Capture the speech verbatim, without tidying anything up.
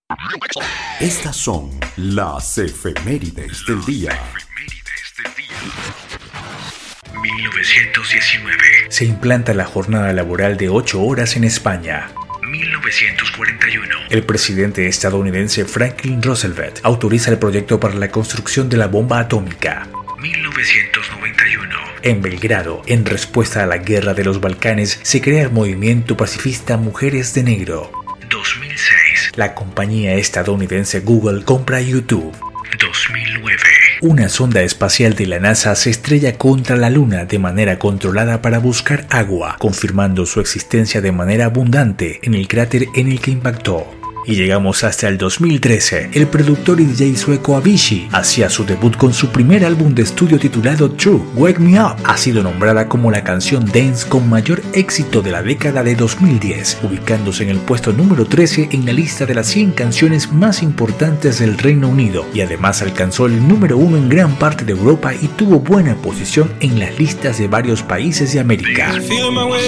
Estas son las efemérides del día. mil novecientos diecinueve. Se implanta la jornada laboral de ocho horas en España. mil novecientos cuarenta y uno. El presidente estadounidense Franklin Roosevelt autoriza el proyecto para la construcción de la bomba atómica. mil novecientos noventa y uno. En Belgrado, en respuesta a la guerra de los Balcanes, se crea el movimiento pacifista Mujeres de Negro. dos mil seis. La compañía estadounidense Google compra YouTube. dos mil nueve. Una sonda espacial de la NASA se estrella contra la Luna de manera controlada para buscar agua, confirmando su existencia de manera abundante en el cráter en el que impactó. Y llegamos hasta el dos mil trece. El productor y D J sueco Avicii hacía su debut con su primer álbum de estudio titulado True, Wake Me Up. Ha sido nombrada como la canción dance con mayor éxito de la década de dos mil diez, ubicándose en el puesto número trece en la lista de las cien canciones más importantes del Reino Unido, y además alcanzó el número uno en gran parte de Europa y tuvo buena posición en las listas de varios países de América.